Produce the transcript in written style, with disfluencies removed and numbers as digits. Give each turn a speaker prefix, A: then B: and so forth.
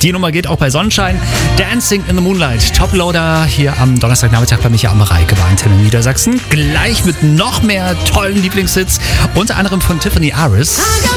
A: Die Nummer geht auch bei Sonnenschein. Dancing in the Moonlight. Toploader hier am Donnerstagnachmittag bei Micha am Reike bei Antenne Niedersachsen. Gleich mit noch mehr tollen Lieblingshits, unter anderem von Tiffany Aris.